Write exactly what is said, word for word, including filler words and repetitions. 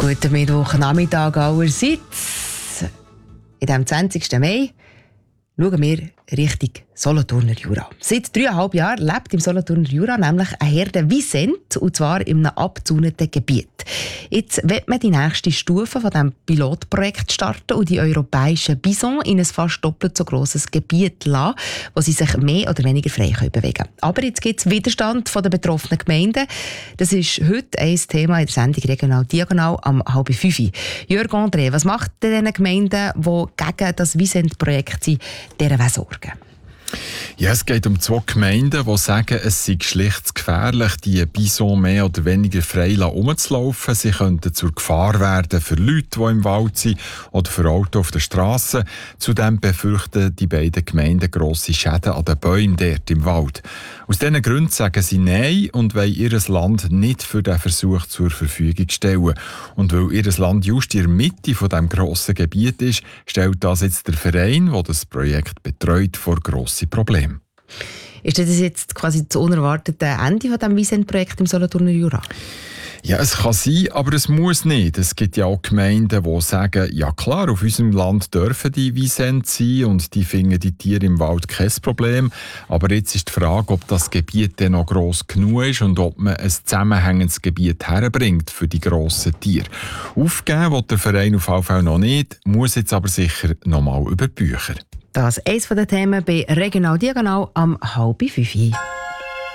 Guten Mittwochnachmittag allerseits. In diesem zwanzigsten Mai schauen wir Richtung Solothurner Jura. Seit dreieinhalb Jahren lebt im Solothurner Jura nämlich eine Herde Wisent, und zwar in einem abgezäunten Gebiet. Jetzt wird man die nächste Stufe von diesem Pilotprojekt starten und die europäischen Bison in ein fast doppelt so grosses Gebiet lassen, wo sie sich mehr oder weniger frei bewegen können. Aber jetzt gibt es Widerstand von den betroffenen Gemeinden. Das ist heute ein Thema in der Sendung «Regional Diagonal» am halb fünf. Jörg André, was macht denn den Gemeinden, die gegen das Wisent-Projekt sind, dieser Sorgen? Ja, es geht um zwei Gemeinden, die sagen, es sei schlicht gefährlich, die Bison mehr oder weniger frei herumzulaufen. Sie könnten zur Gefahr werden für Leute, die im Wald sind, oder für Autos auf der Straße. Zudem befürchten die beiden Gemeinden grosse Schäden an den Bäumen dort im Wald. Aus diesen Gründen sagen sie Nein und wollen ihr Land nicht für diesen Versuch zur Verfügung stellen. Und weil ihr Land just in der Mitte von diesem grossen Gebiet ist, stellt das jetzt der Verein, der das Projekt betreut, vor grosse Probleme. Ist das jetzt quasi das unerwartete Ende von diesem Wisent-Projekt im Solothurner Jura? Ja, es kann sein, aber es muss nicht. Es gibt ja auch Gemeinden, die sagen, ja klar, auf unserem Land dürfen die Wisent sein und die finden die Tiere im Wald kein Problem. Aber jetzt ist die Frage, ob das Gebiet dann noch gross genug ist und ob man ein zusammenhängendes Gebiet herbringt für die grossen Tiere. Aufgeben will der Verein auf jeden Fall noch nicht, muss jetzt aber sicher noch mal über die Bücher. Das ist eines der Themen bei «Regional Diagonal» am halb fünf.